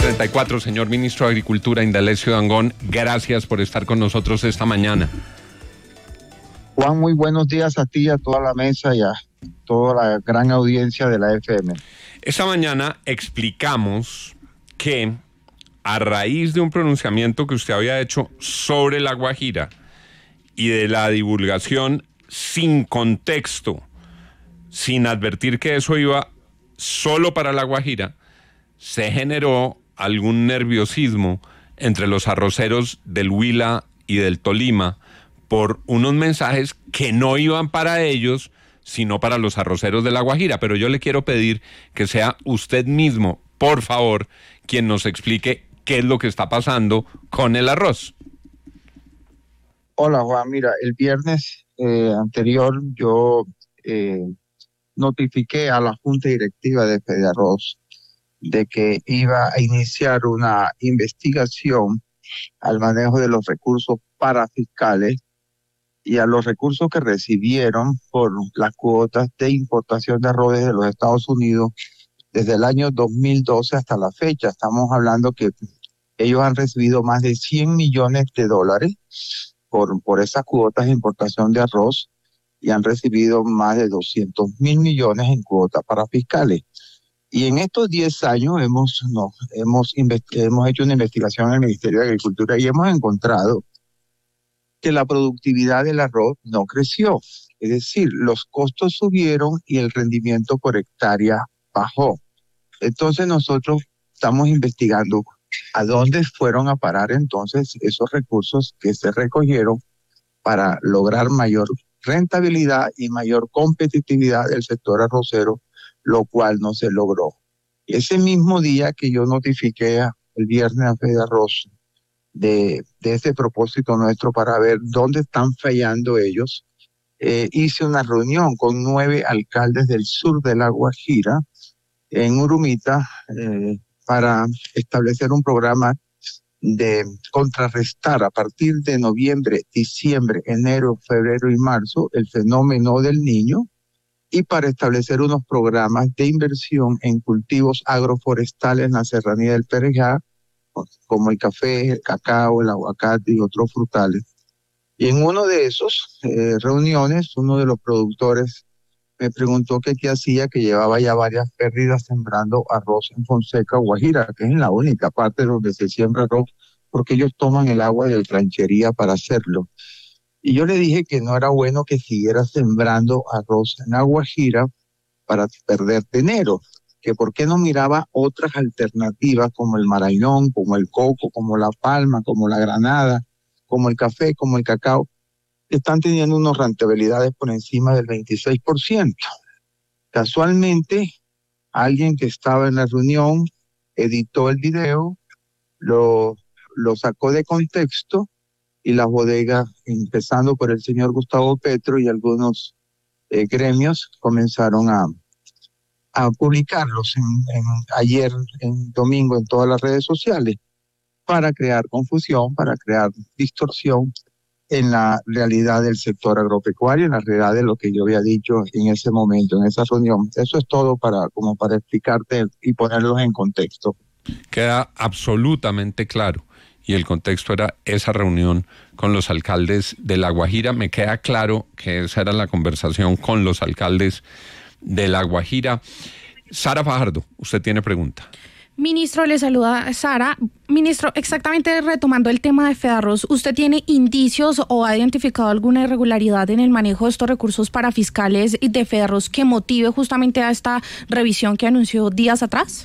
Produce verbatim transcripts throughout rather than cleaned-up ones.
treinta y cuatro, señor Ministro de Agricultura, Indalecio Dangond, gracias por estar con nosotros esta mañana. Juan, muy buenos días a ti, a toda la mesa y a toda la gran audiencia de la F M. Esta mañana explicamos que a raíz de un pronunciamiento que usted había hecho sobre La Guajira y de la divulgación sin contexto, sin advertir que eso iba solo para La Guajira, se generó algún nerviosismo entre los arroceros del Huila y del Tolima por unos mensajes que no iban para ellos, sino para los arroceros de La Guajira. Pero yo le quiero pedir que sea usted mismo, por favor, quien nos explique qué es lo que está pasando con el arroz. Hola, Juan. Mira, el viernes eh, anterior yo eh, notifiqué a la Junta Directiva de Fedearroz de que iba a iniciar una investigación al manejo de los recursos parafiscales y a los recursos que recibieron por las cuotas de importación de arroz desde los Estados Unidos desde el año dos mil doce hasta la fecha. Estamos hablando que ellos han recibido más de cien millones de dólares por, por esas cuotas de importación de arroz y han recibido más de doscientos mil millones en cuotas parafiscales. Y en estos diez años hemos, no, hemos, hemos hecho una investigación en el Ministerio de Agricultura y hemos encontrado que la productividad del arroz no creció. Es decir, los costos subieron y el rendimiento por hectárea bajó. Entonces nosotros estamos investigando a dónde fueron a parar entonces esos recursos que se recogieron para lograr mayor rentabilidad y mayor competitividad del sector arrocero, lo cual no se logró. Ese mismo día que yo notifiqué el viernes a Fedearroz de, de este propósito nuestro para ver dónde están fallando ellos, eh, hice una reunión con nueve alcaldes del sur de La Guajira en Urumita eh, para establecer un programa de contrarrestar a partir de noviembre, diciembre, enero, febrero y marzo el fenómeno del Niño y para establecer unos programas de inversión en cultivos agroforestales en la serranía del Perejá, como el café, el cacao, el aguacate y otros frutales. Y en uno de esos eh, reuniones, uno de los productores me preguntó que qué hacía, que llevaba ya varias pérdidas sembrando arroz en Fonseca, Guajira, que es la única parte donde se siembra arroz, porque ellos toman el agua de tranchería para hacerlo. Y yo le dije que no era bueno que siguiera sembrando arroz en La Guajira para perder dinero, que por qué no miraba otras alternativas como el marañón, como el coco, como la palma, como la granada, como el café, como el cacao, que están teniendo unas rentabilidades por encima del veintiséis por ciento. Casualmente, alguien que estaba en la reunión editó el video, lo, lo sacó de contexto y las bodegas, empezando por el señor Gustavo Petro y algunos eh, gremios, comenzaron a, a publicarlos en, en, ayer, en domingo, en todas las redes sociales, para crear confusión, para crear distorsión en la realidad del sector agropecuario, en la realidad de lo que yo había dicho en ese momento, en esa reunión. Eso es todo para, como para explicarte y ponerlos en contexto. Queda absolutamente claro. Y el contexto era esa reunión con los alcaldes de La Guajira. Me queda claro que esa era la conversación con los alcaldes de La Guajira. Sara Fajardo, usted tiene pregunta. Ministro, le saluda Sara. Ministro, exactamente retomando el tema de Fedearroz, ¿usted tiene indicios o ha identificado alguna irregularidad en el manejo de estos recursos parafiscales de Fedearroz que motive justamente a esta revisión que anunció días atrás?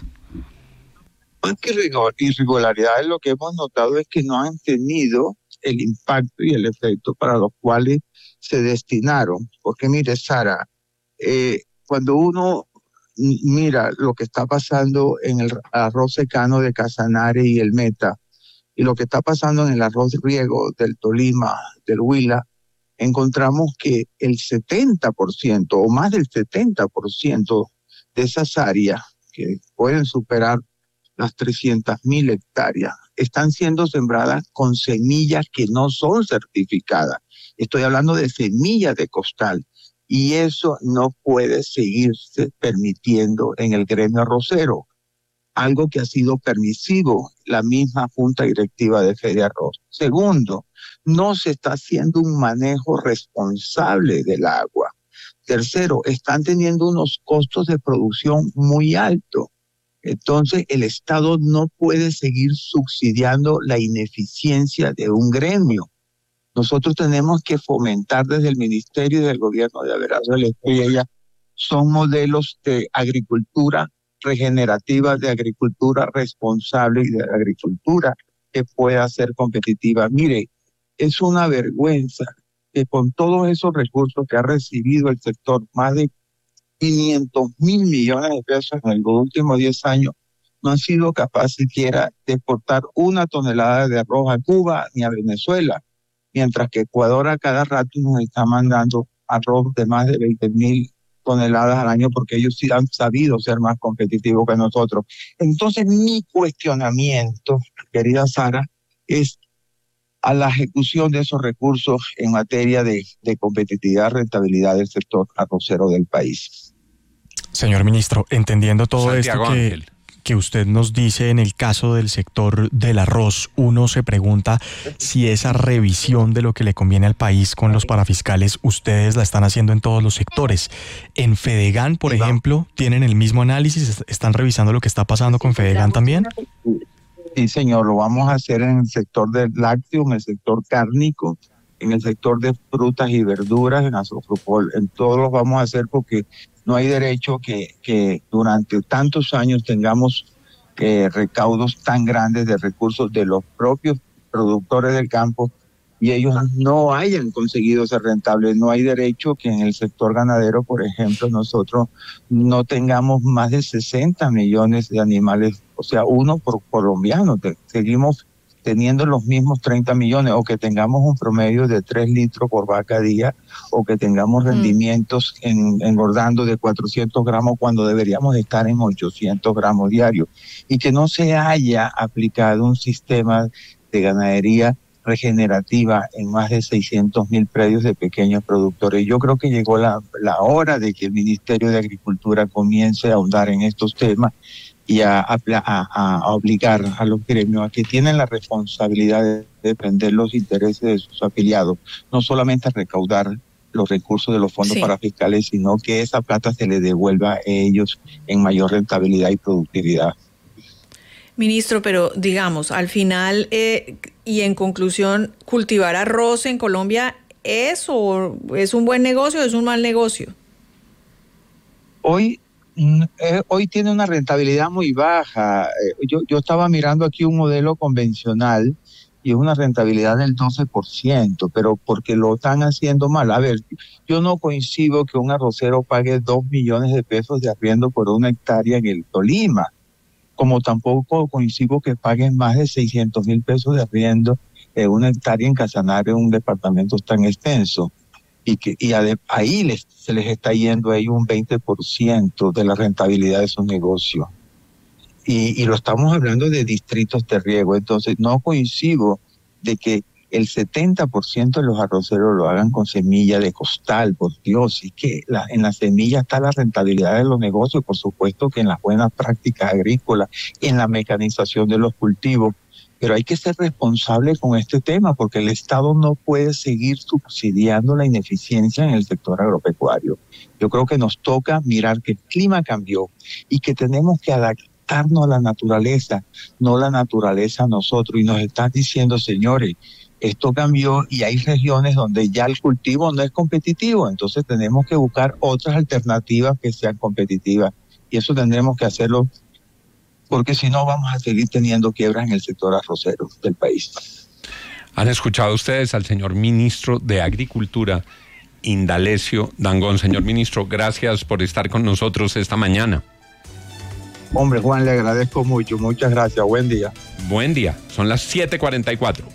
Más que irregularidades, lo que hemos notado es que no han tenido el impacto y el efecto para los cuales se destinaron. Porque mire, Sara, eh, cuando uno mira lo que está pasando en el arroz secano de Casanare y el Meta, y lo que está pasando en el arroz riego del Tolima, del Huila, encontramos que el setenta por ciento o más del setenta por ciento de esas áreas que pueden superar las trescientas mil hectáreas están siendo sembradas con semillas que no son certificadas. Estoy hablando de semillas de costal. Y eso no puede seguirse permitiendo en el gremio arrocero. algo que ha sido permisivo la misma Junta Directiva de Fedearroz. Segundo, no se está haciendo un manejo responsable del agua. Tercero, están teniendo unos costos de producción muy altos. Entonces, el Estado no puede seguir subsidiando la ineficiencia de un gremio. Nosotros tenemos que fomentar desde el Ministerio y del Gobierno de Abelardo Estrella, son modelos de agricultura regenerativa, de agricultura responsable y de agricultura que pueda ser competitiva. Mire, es una vergüenza que con todos esos recursos que ha recibido el sector, más de quinientos mil millones de pesos en los últimos diez años, no han sido capaces siquiera de exportar una tonelada de arroz a Cuba ni a Venezuela, mientras que Ecuador a cada rato nos está mandando arroz de más de veinte mil toneladas al año porque ellos sí han sabido ser más competitivos que nosotros. Entonces mi cuestionamiento, querida Sara, es a la ejecución de esos recursos en materia de, de competitividad, rentabilidad del sector arrocero del país. Señor ministro, entendiendo todo Santiago esto que, Ángel. que usted nos dice en el caso del sector del arroz, uno se pregunta si esa revisión de lo que le conviene al país con los parafiscales, ustedes la están haciendo en todos los sectores. En Fedegan, por ejemplo, ¿tienen el mismo análisis? ¿Están revisando lo que está pasando con Fedegan también? Sí, señor, lo vamos a hacer en el sector del lácteo, en el sector cárnico, en el sector de frutas y verduras, en Asofrupol. En todos los vamos a hacer porque no hay derecho que, que durante tantos años tengamos eh, recaudos tan grandes de recursos de los propios productores del campo y ellos no hayan conseguido ser rentables. No hay derecho que en el sector ganadero, por ejemplo, nosotros no tengamos más de sesenta millones de animales, o sea, uno por colombiano. Seguimos teniendo los mismos treinta millones, o que tengamos un promedio de tres litros por vaca día, o que tengamos rendimientos en, engordando de cuatrocientos gramos cuando deberíamos estar en ochocientos gramos diarios, y que no se haya aplicado un sistema de ganadería regenerativa en más de seiscientos mil predios de pequeños productores. Yo creo que llegó la, la hora de que el Ministerio de Agricultura comience a ahondar en estos temas y a, a, a, a obligar a los gremios a que tienen la responsabilidad de defender los intereses de sus afiliados, no solamente a recaudar los recursos de los fondos sí. parafiscales, sino que esa plata se le devuelva a ellos en mayor rentabilidad y productividad. Ministro, pero digamos, al final eh, y en conclusión, ¿cultivar arroz en Colombia es o es un buen negocio o es un mal negocio? Hoy, eh, hoy tiene una rentabilidad muy baja. Eh, yo, yo estaba mirando aquí un modelo convencional y es una rentabilidad del doce por ciento, pero porque lo están haciendo mal. A ver, yo no coincido que un arrocero pague dos millones de pesos de arriendo por una hectárea en el Tolima, como tampoco coincido que paguen más de seiscientos mil pesos de arriendo en una hectárea en Casanare, un departamento tan extenso, y que y ade, ahí les, se les está yendo ahí un veinte por ciento de la rentabilidad de sus negocios. Y, y lo estamos hablando de distritos de riego, entonces no coincido de que el setenta por ciento de los arroceros lo hagan con semilla de costal, por Dios, y que la, en la semilla está la rentabilidad de los negocios, por supuesto que en las buenas prácticas agrícolas, en la mecanización de los cultivos, pero hay que ser responsable con este tema porque el Estado no puede seguir subsidiando la ineficiencia en el sector agropecuario. Yo creo que nos toca mirar que el clima cambió y que tenemos que adaptarnos a la naturaleza, no la naturaleza a nosotros, y nos están diciendo, señores, esto cambió y hay regiones donde ya el cultivo no es competitivo, entonces tenemos que buscar otras alternativas que sean competitivas y eso tendremos que hacerlo porque si no vamos a seguir teniendo quiebras en el sector arrocero del país. Han escuchado ustedes al señor ministro de Agricultura, Indalecio Dangond. Señor ministro, gracias por estar con nosotros esta mañana. Hombre, Juan, le agradezco mucho, muchas gracias, buen día. Buen día, son las siete cuarenta y cuatro.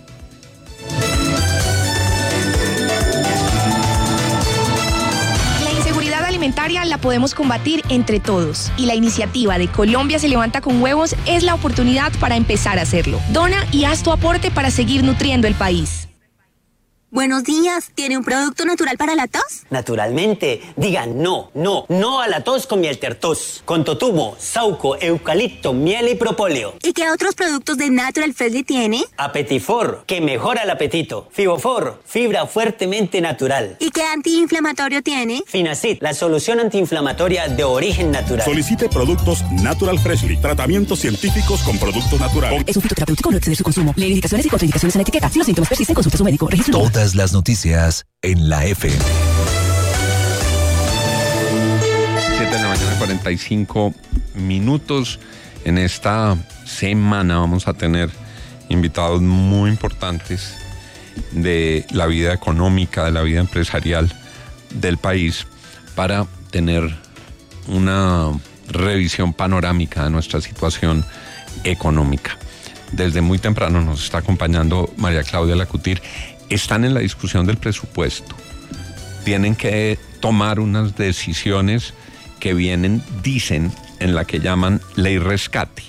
La podemos combatir entre todos y la iniciativa de Colombia se levanta con huevos es la oportunidad para empezar a hacerlo. Dona y haz tu aporte para seguir nutriendo el país. Buenos días, ¿tiene un producto natural para la tos? Naturalmente, digan no, no, no a la tos con miel tertos, con totumo, sauco, eucalipto, miel y propóleo. ¿Y qué otros productos de Natural Freshly tiene? Apetifor, que mejora el apetito. Fibofor, fibra fuertemente natural. ¿Y qué antiinflamatorio tiene? Finacid, la solución antiinflamatoria de origen natural. Solicite productos Natural Freshly, tratamientos científicos con productos naturales. Es un fitoterapéutico, no exceder su consumo. Lee indicaciones y contraindicaciones en la etiqueta. Si los síntomas persisten, consulte a su médico. Registro Todas las noticias en la F M. siete de la mañana, cuarenta y cinco minutos. En esta semana vamos a tener invitados muy importantes de la vida económica, de la vida empresarial del país, para tener una revisión panorámica de nuestra situación económica. Desde muy temprano nos está acompañando María Claudia Lacutir. Están en la discusión del presupuesto. Tienen que tomar unas decisiones que vienen, dicen, en la que llaman ley rescate.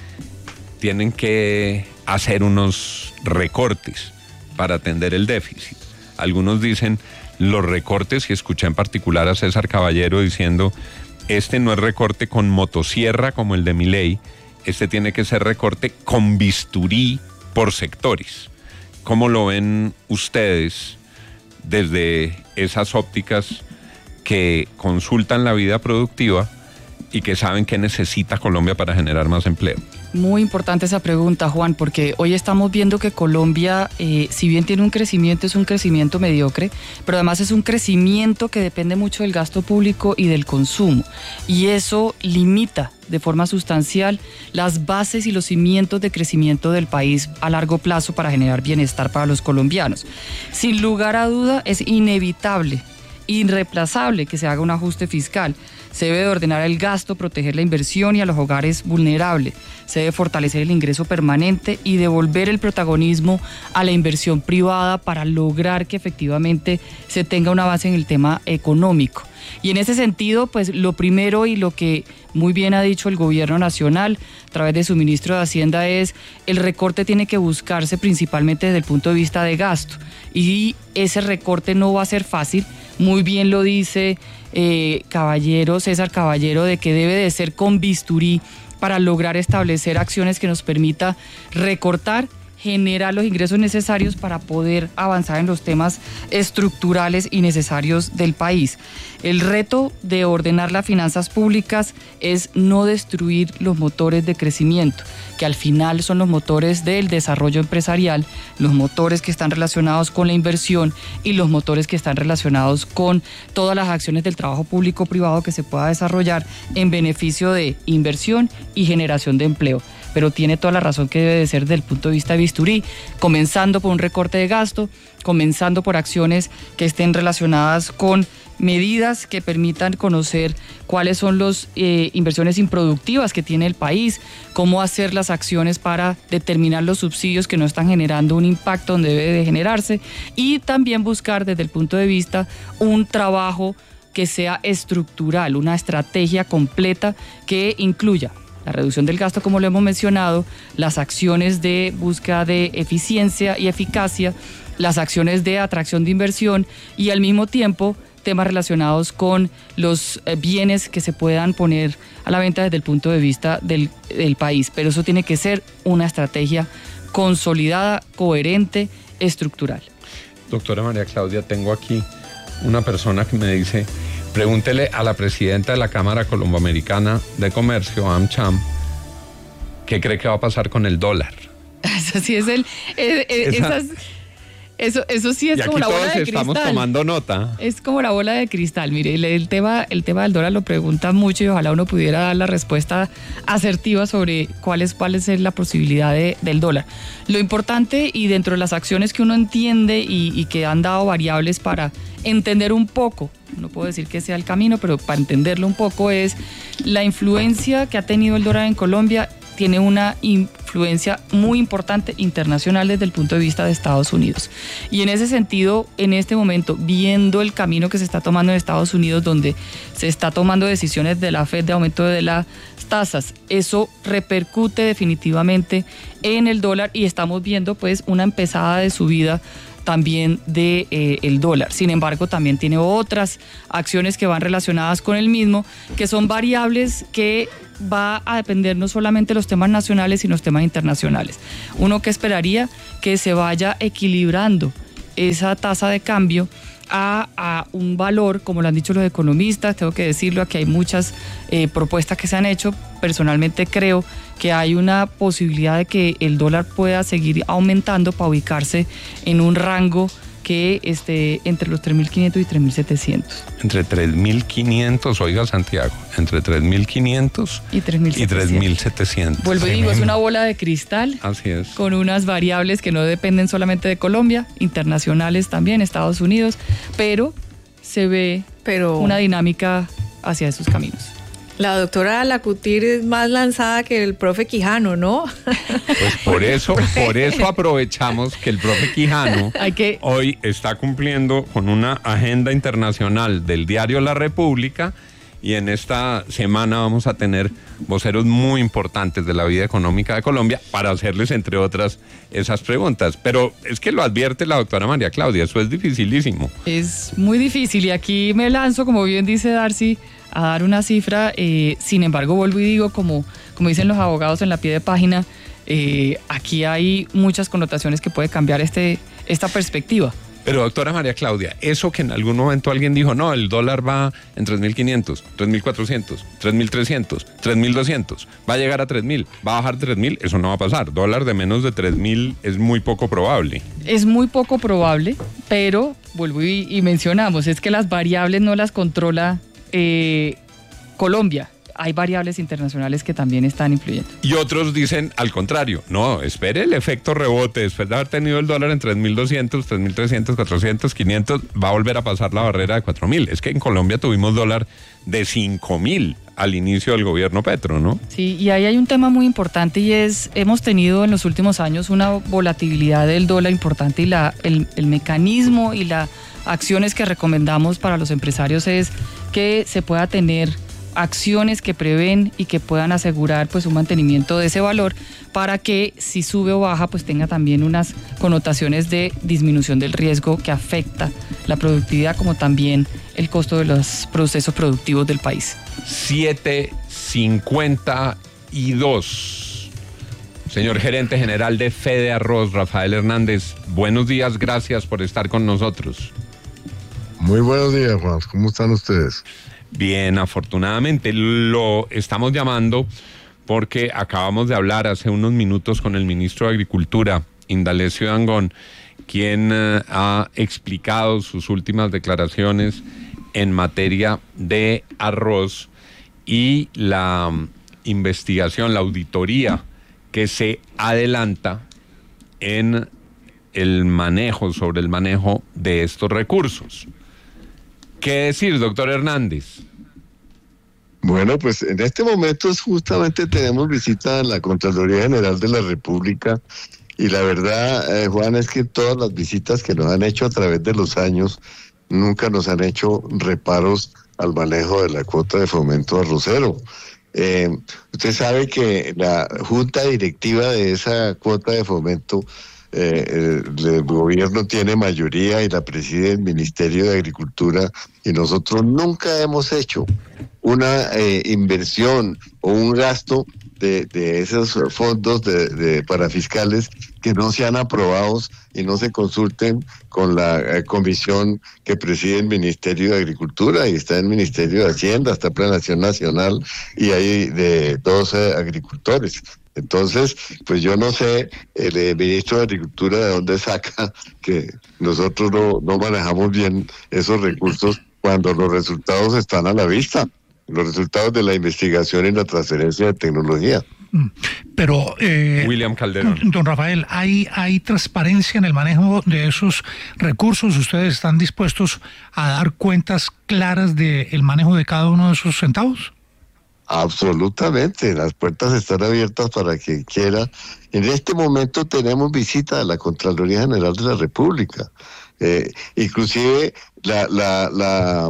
Tienen que hacer unos recortes para atender el déficit. Algunos dicen los recortes, y escuché en particular a César Caballero diciendo, este no es recorte con motosierra como el de Milei, este tiene que ser recorte con bisturí por sectores. ¿Cómo lo ven ustedes desde esas ópticas que consultan la vida productiva y que saben qué necesita Colombia para generar más empleo? Muy importante esa pregunta, Juan, porque hoy estamos viendo que Colombia, eh, si bien tiene un crecimiento, es un crecimiento mediocre, pero además es un crecimiento que depende mucho del gasto público y del consumo. Y eso limita de forma sustancial las bases y los cimientos de crecimiento del país a largo plazo para generar bienestar para los colombianos. Sin lugar a duda, es inevitable, irreemplazable que se haga un ajuste fiscal. Se debe de ordenar el gasto, proteger la inversión y a los hogares vulnerables. Se debe fortalecer el ingreso permanente y devolver el protagonismo a la inversión privada para lograr que efectivamente se tenga un avance en el tema económico. Y en ese sentido, pues lo primero y lo que muy bien ha dicho el gobierno nacional a través de su ministro de Hacienda es el recorte tiene que buscarse principalmente desde el punto de vista de gasto. Y ese recorte no va a ser fácil. Muy bien lo dice eh, Caballero, César Caballero, de que debe de ser con bisturí para lograr establecer acciones que nos permita recortar, generar los ingresos necesarios para poder avanzar en los temas estructurales y necesarios del país. El reto de ordenar las finanzas públicas es no destruir los motores de crecimiento, que al final son los motores del desarrollo empresarial, los motores que están relacionados con la inversión y los motores que están relacionados con todas las acciones del trabajo público-privado que se pueda desarrollar en beneficio de inversión y generación de empleo. Pero tiene toda la razón que debe de ser desde el punto de vista de bisturí, comenzando por un recorte de gasto, comenzando por acciones que estén relacionadas con medidas que permitan conocer cuáles son las eh, inversiones improductivas que tiene el país, cómo hacer las acciones para determinar los subsidios que no están generando un impacto donde debe de generarse, y también buscar desde el punto de vista un trabajo que sea estructural, una estrategia completa que incluya la reducción del gasto, como lo hemos mencionado, las acciones de búsqueda de eficiencia y eficacia, las acciones de atracción de inversión y al mismo tiempo temas relacionados con los bienes que se puedan poner a la venta desde el punto de vista del, del país. Pero eso tiene que ser una estrategia consolidada, coherente, estructural. Doctora María Claudia, tengo aquí una persona que me dice, pregúntele a la presidenta de la Cámara Colomboamericana de Comercio, AmCham, ¿qué cree que va a pasar con el dólar? Eso sí es el... Es, es, Esa, esas, eso, eso sí es como la bola de cristal. Estamos tomando nota. Es como la bola de cristal. Mire, el, el, tema, el tema del dólar lo preguntan mucho y ojalá uno pudiera dar la respuesta asertiva sobre cuál es, cuál es la posibilidad de, del dólar. Lo importante, y dentro de las acciones que uno entiende y, y que han dado variables para entender un poco, no puedo decir que sea el camino, pero para entenderlo un poco, es la influencia que ha tenido el dólar en Colombia. Tiene una influencia muy importante internacional desde el punto de vista de Estados Unidos. Y en ese sentido, en este momento, viendo el camino que se está tomando en Estados Unidos, donde se está tomando decisiones de la Fed de aumento de las tasas, eso repercute definitivamente en el dólar y estamos viendo pues una empezada de subida también de eh, el dólar. Sin embargo, también tiene otras acciones que van relacionadas con el mismo, que son variables que va a depender no solamente de los temas nacionales, sino los temas internacionales. Uno que esperaría que se vaya equilibrando esa tasa de cambio A, a un valor, como lo han dicho los economistas. Tengo que decirlo, aquí hay muchas eh, propuestas que se han hecho. Personalmente creo que hay una posibilidad de que el dólar pueda seguir aumentando para ubicarse en un rango que esté entre los tres mil quinientos y tres mil setecientos. Entre tres mil quinientos, oiga Santiago, entre tres mil quinientos y tres mil setecientos. Vuelvo y digo, es una bola de cristal. Así es. Con unas variables que no dependen solamente de Colombia, internacionales también, Estados Unidos, pero se ve pero una dinámica hacia esos caminos. La doctora Alacutir es más lanzada que el profe Quijano, ¿no? Pues por eso, por eso aprovechamos que el profe Quijano Hay que... hoy está cumpliendo con una agenda internacional del diario La República, y en esta semana vamos a tener voceros muy importantes de la vida económica de Colombia para hacerles, entre otras, esas preguntas. Pero es que lo advierte la doctora María Claudia, eso es dificilísimo. Es muy difícil, y aquí me lanzo, como bien dice Darcy, a dar una cifra. Eh, sin embargo, vuelvo y digo, como, como dicen los abogados en la pie de página, eh, aquí hay muchas connotaciones que puede cambiar este, esta perspectiva. Pero doctora María Claudia, eso que en algún momento alguien dijo, no, el dólar va en tres mil quinientos, tres mil cuatrocientos, tres mil trescientos, tres mil doscientos, va a llegar a tres mil, va a bajar de tres mil, eso no va a pasar. Dólar de menos de tres mil es muy poco probable. Es muy poco probable, pero vuelvo y, y mencionamos, es que las variables no las controla eh, Colombia. Hay variables internacionales que también están influyendo. Y otros dicen al contrario, no, espere el efecto rebote, después de haber tenido el dólar en tres mil doscientos, tres mil trescientos, cuatrocientos, quinientos, va a volver a pasar la barrera de cuatro mil. Es que en Colombia tuvimos dólar de cinco mil al inicio del gobierno Petro, ¿no? Sí, y ahí hay un tema muy importante, y es, hemos tenido en los últimos años una volatilidad del dólar importante, y la, el, el mecanismo y las acciones que recomendamos para los empresarios es que se pueda tener acciones que prevén y que puedan asegurar pues un mantenimiento de ese valor, para que si sube o baja pues tenga también unas connotaciones de disminución del riesgo que afecta la productividad, como también el costo de los procesos productivos del país. siete cincuenta y dos. Señor gerente general de Fede Arroz, Rafael Hernández, buenos días, gracias por estar con nosotros. Muy buenos días, Juan, ¿cómo están ustedes? Bien, afortunadamente lo estamos llamando porque acabamos de hablar hace unos minutos con el ministro de Agricultura, Indalecio Dangond, quien uh, ha explicado sus últimas declaraciones en materia de arroz y la um, investigación, la auditoría que se adelanta en el manejo, sobre el manejo de estos recursos. ¿Qué decir, doctor Hernández? Bueno, pues en este momento justamente tenemos visita a la Contraloría General de la República, y la verdad, eh, Juan, es que todas las visitas que nos han hecho a través de los años nunca nos han hecho reparos al manejo de la cuota de fomento arrocero. Eh, usted sabe que la junta directiva de esa cuota de fomento, Eh, el gobierno tiene mayoría y la preside el Ministerio de Agricultura, y nosotros nunca hemos hecho una eh, inversión o un gasto de, de esos fondos de, de parafiscales que no sean aprobados y no se consulten con la eh, comisión que preside el Ministerio de Agricultura, y está el Ministerio de Hacienda, está Planación Nacional, y hay de doce agricultores. Entonces, pues yo no sé, el, el ministro de Agricultura de dónde saca que nosotros no, no manejamos bien esos recursos cuando los resultados están a la vista, los resultados de la investigación y la transferencia de tecnología. Pero, eh, William Calderón. Don Rafael, ¿hay, ¿hay transparencia en el manejo de esos recursos? ¿Ustedes están dispuestos a dar cuentas claras del manejo de cada uno de esos centavos? Absolutamente, las puertas están abiertas para quien quiera. En este momento tenemos visita de la Contraloría General de la República. Eh, inclusive la, la, la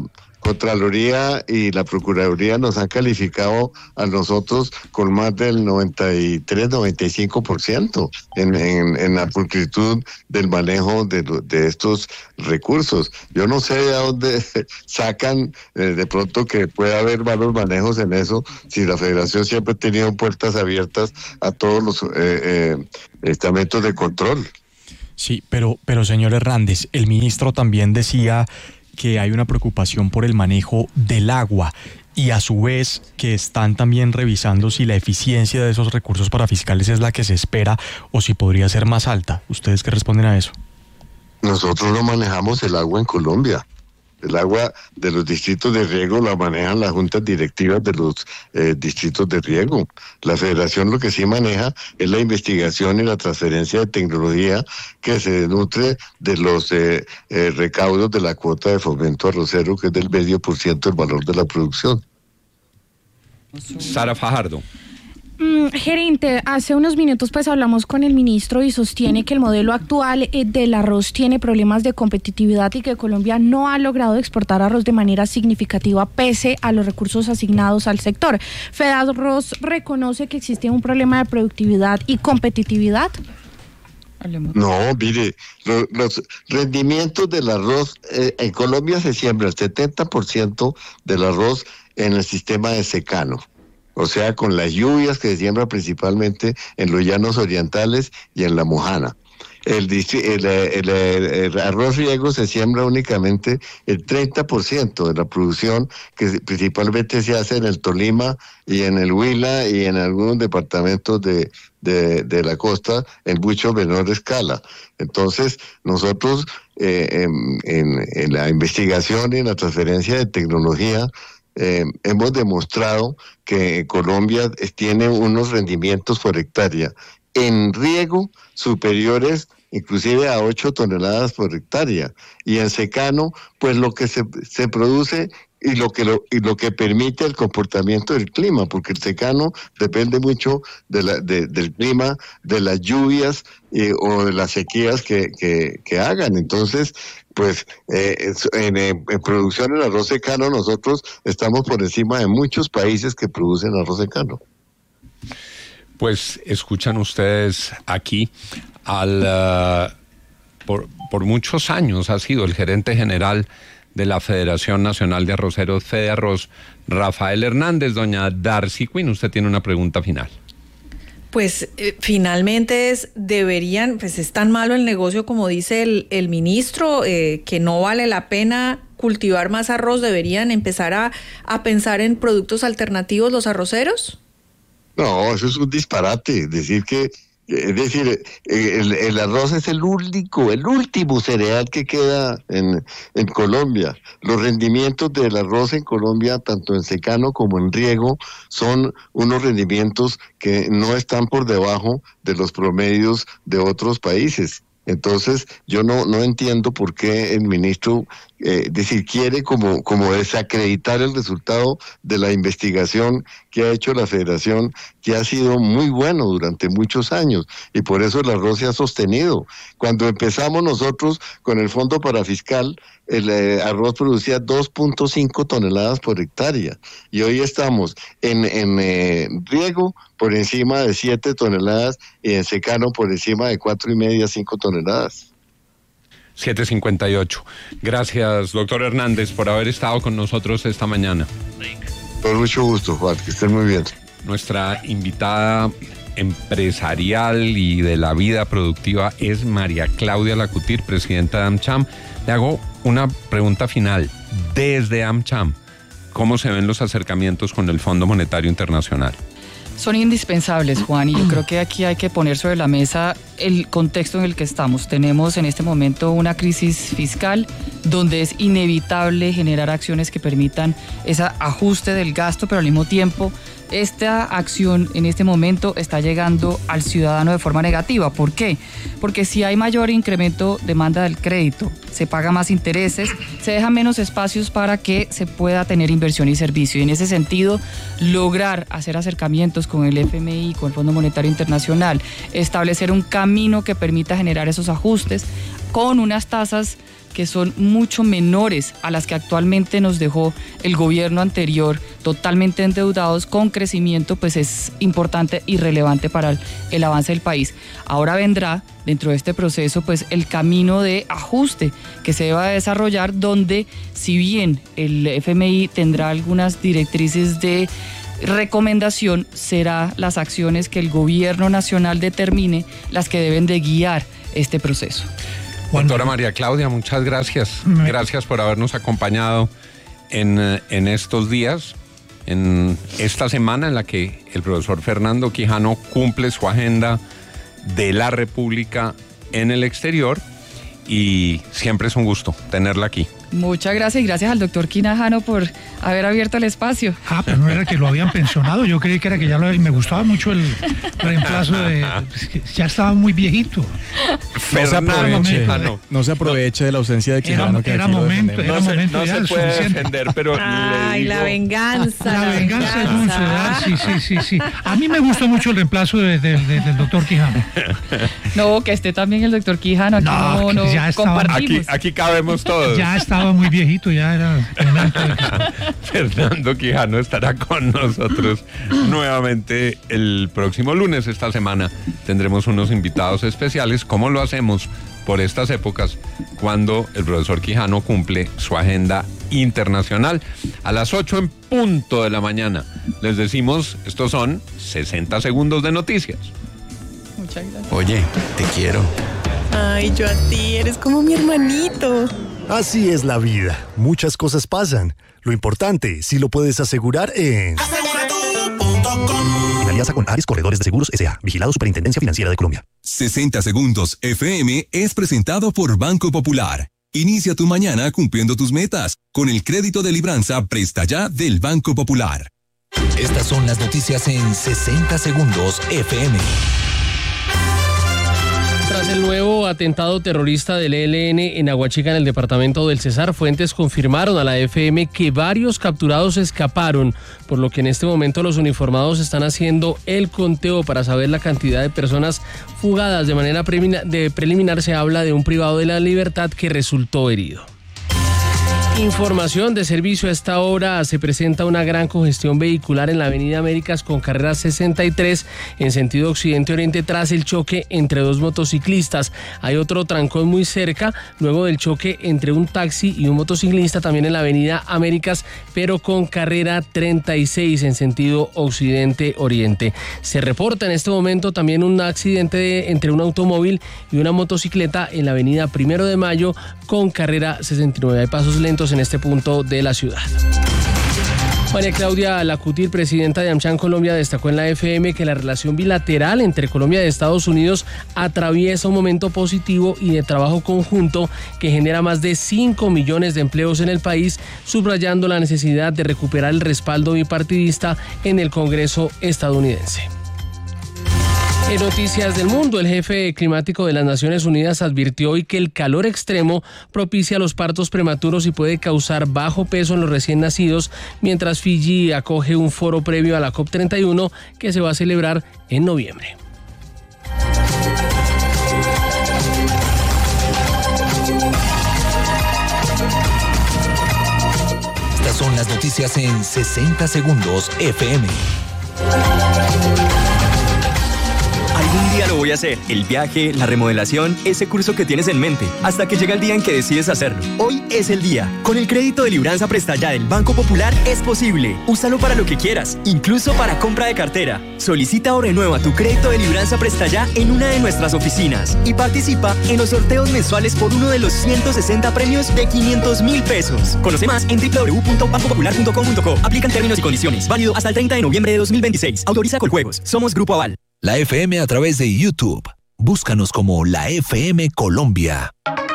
Contraloría y la Procuraduría nos han calificado a nosotros con más del noventa y tres, noventa y cinco por ciento en, en, en la pulcritud del manejo de, de estos recursos. Yo no sé de dónde sacan eh, de pronto que pueda haber malos manejos en eso, si la Federación siempre ha tenido puertas abiertas a todos los eh, eh, estamentos de control. Sí, pero, pero señor Hernández, el ministro también decía que hay una preocupación por el manejo del agua y a su vez que están también revisando si la eficiencia de esos recursos parafiscales es la que se espera o si podría ser más alta. ¿Ustedes qué responden a eso? Nosotros no manejamos el agua en Colombia. El agua de los distritos de riego la manejan las juntas directivas de los eh, distritos de riego. La federación lo que sí maneja es la investigación y la transferencia de tecnología que se nutre de los eh, eh, recaudos de la cuota de fomento arrocero, que es del medio por ciento del valor de la producción. Sara Fajardo. Mm, gerente, hace unos minutos pues hablamos con el ministro y sostiene que el modelo actual eh, del arroz tiene problemas de competitividad y que Colombia no ha logrado exportar arroz de manera significativa pese a los recursos asignados al sector. ¿Fedarroz reconoce que existe un problema de productividad y competitividad? No, mire, lo, los rendimientos del arroz, eh, en Colombia se siembra el setenta por ciento del arroz en el sistema de secano. O sea, con las lluvias que se siembra principalmente en los llanos orientales y en la Mojana. El, el, el, el arroz riego se siembra únicamente el treinta por ciento de la producción, que principalmente se hace en el Tolima y en el Huila y en algunos departamentos de, de, de la costa en mucho menor escala. Entonces, nosotros eh, en, en, en la investigación y en la transferencia de tecnología Eh, hemos demostrado que Colombia tiene unos rendimientos por hectárea en riego superiores inclusive a ocho toneladas por hectárea, y en secano pues lo que se, se produce y lo que lo, y lo que permite el comportamiento del clima, porque el secano depende mucho de la, de, del clima, de las lluvias eh, o de las sequías que, que, que hagan. Entonces, pues eh, en, en producción en arroz secano nosotros estamos por encima de muchos países que producen arroz secano. Pues escuchan ustedes aquí al uh, por, por muchos años ha sido el gerente general de la Federación Nacional de Arroceros, Fedarroz, Rafael Hernández. Doña Darcy Quinn, usted tiene una pregunta final. Pues eh, finalmente es, deberían, pues es tan malo el negocio como dice el, el ministro, eh, que no vale la pena cultivar más arroz. ¿Deberían empezar a, a pensar en productos alternativos los arroceros? No, eso es un disparate, decir que, es decir, el, el arroz es el único, el último cereal que queda en, en Colombia. Los rendimientos del arroz en Colombia, tanto en secano como en riego, son unos rendimientos que no están por debajo de los promedios de otros países. Entonces, yo no no entiendo por qué el ministro, eh, decir, quiere como, como desacreditar el resultado de la investigación que ha hecho la Federación, que ha sido muy bueno durante muchos años, y por eso el arroz se ha sostenido. Cuando empezamos nosotros con el Fondo Parafiscal, el eh, arroz producía dos punto cinco toneladas por hectárea, y hoy estamos en, en eh, riego por encima de siete toneladas y en secano por encima de cuatro y media, cinco toneladas. siete cincuenta y ocho. Gracias, doctor Hernández, por haber estado con nosotros esta mañana. Con mucho gusto, Juan, que estén muy bien. Nuestra invitada empresarial y de la vida productiva es María Claudia Lacutir, presidenta de AmCham. Le hago una pregunta final. Desde AmCham, ¿cómo se ven los acercamientos con el Fondo Monetario Internacional? Son indispensables, Juan, y yo creo que aquí hay que poner sobre la mesa el contexto en el que estamos. Tenemos en este momento una crisis fiscal donde es inevitable generar acciones que permitan ese ajuste del gasto, pero al mismo tiempo esta acción en este momento está llegando al ciudadano de forma negativa. ¿Por qué? Porque si hay mayor incremento de demanda del crédito, se paga más intereses, se dejan menos espacios para que se pueda tener inversión y servicio. Y en ese sentido, lograr hacer acercamientos con el F M I, con el Fondo Monetario Internacional, establecer un camino que permita generar esos ajustes, con unas tasas que son mucho menores a las que actualmente nos dejó el gobierno anterior, totalmente endeudados, con crecimiento, pues es importante y relevante para el, el avance del país. Ahora vendrá, dentro de este proceso, pues el camino de ajuste que se va a desarrollar, donde si bien el F M I tendrá algunas directrices de recomendación, será las acciones que el gobierno nacional determine las que deben de guiar este proceso. Doctora María Claudia, muchas gracias. Gracias por habernos acompañado en, en estos días, en esta semana en la que el profesor Fernando Quijano cumple su agenda de la República en el exterior, y siempre es un gusto tenerla aquí. Muchas gracias y gracias al doctor Quijano por haber abierto el espacio. Ah, pero no era que lo habían pensionado, yo creí que era que ya lo me gustaba mucho el reemplazo de... Es que ya estaba muy viejito. No se aproveche, no, no se aproveche de la ausencia de Quijano. Era, era momento, era no momento se, ya. No se puede suficiente. defender, pero Ay, le digo, la venganza. La, la venganza, venganza. es un sedar, sí, sí, sí, sí. A mí me gustó mucho el reemplazo de, de, de, del doctor Quijano. No, que esté también el doctor Quijano. Aquí no, No, no, ya estaba- compartimos. aquí, aquí cabemos todos. Ya estaba muy viejito, ya era momento de que- Fernando Quijano estará con nosotros nuevamente el próximo lunes. Esta semana tendremos unos invitados especiales, como lo hacemos por estas épocas, cuando el profesor Quijano cumple su agenda internacional. A las ocho en punto de la mañana les decimos, estos son sesenta segundos de noticias. Muchas gracias. Oye, te quiero. Ay, yo a ti, eres como mi hermanito. Así es la vida. Muchas cosas pasan. Lo importante, si lo puedes asegurar en... En alianza con Ares Corredores de Seguros S A Vigilado Superintendencia Financiera de Colombia. sesenta Segundos F M es presentado por Banco Popular. Inicia tu mañana cumpliendo tus metas con el crédito de libranza Presta Ya del Banco Popular. Estas son las noticias en sesenta Segundos F M. Tras el nuevo atentado terrorista del E L N en Aguachica, en el departamento del Cesar, fuentes confirmaron a la F M que varios capturados escaparon, por lo que en este momento los uniformados están haciendo el conteo para saber la cantidad de personas fugadas. De manera de preliminar se habla de un privado de la libertad que resultó herido. Información de servicio. A esta hora se presenta una gran congestión vehicular en la avenida Américas con carrera sesenta y tres en sentido occidente-oriente tras el choque entre dos motociclistas. Hay otro trancón muy cerca luego del choque entre un taxi y un motociclista también en la avenida Américas, pero con carrera treinta y seis en sentido occidente-oriente. Se reporta en este momento también un accidente de, entre un automóvil y una motocicleta en la avenida Primero de Mayo con carrera sesenta y nueve. Hay pasos lentos en este punto de la ciudad. María Claudia Lacutir, presidenta de AmCham Colombia, destacó en la F M que la relación bilateral entre Colombia y Estados Unidos atraviesa un momento positivo y de trabajo conjunto que genera más de cinco millones de empleos en el país, subrayando la necesidad de recuperar el respaldo bipartidista en el Congreso estadounidense. En noticias del mundo, el jefe climático de las Naciones Unidas advirtió hoy que el calor extremo propicia los partos prematuros y puede causar bajo peso en los recién nacidos, mientras Fiji acoge un foro previo a la COP treinta y uno que se va a celebrar en noviembre. Estas son las noticias en sesenta Segundos F M. Algún día lo voy a hacer. El viaje, la remodelación, ese curso que tienes en mente, hasta que llega el día en que decides hacerlo. Hoy es el día. Con el crédito de libranza Presta Ya del Banco Popular es posible. Úsalo para lo que quieras, incluso para compra de cartera. Solicita o renueva tu crédito de libranza Presta Ya en una de nuestras oficinas y participa en los sorteos mensuales por uno de los ciento sesenta premios de quinientos mil pesos. Conoce más en doble u doble u doble u punto banco popular punto com punto co. Aplican términos y condiciones. Válido hasta el treinta de noviembre de dos mil veintiséis. Autoriza Coljuegos. Somos Grupo Aval. La F M a través de YouTube. Búscanos como la F M Colombia.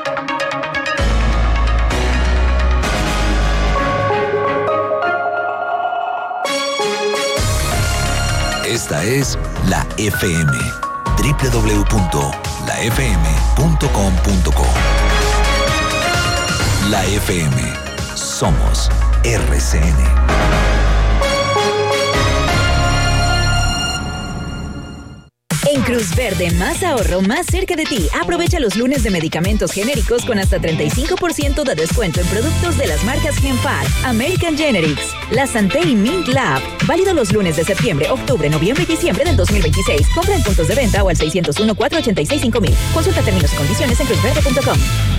Esta es la F M. doble u doble u doble u punto la f m punto com punto co. La F M. Somos R C N. En Cruz Cruz Verde, más ahorro, más cerca de ti. Aprovecha los lunes de medicamentos genéricos con hasta treinta y cinco por ciento de descuento en productos de las marcas Genpar, American Generics, La Santé y Mint Lab. Válido los lunes de septiembre, octubre, noviembre y diciembre del dos mil veintiséis. Compra en puntos de venta o al seis cero uno, cuatro ocho seis, cinco mil. Consulta términos y condiciones en cruz verde punto com.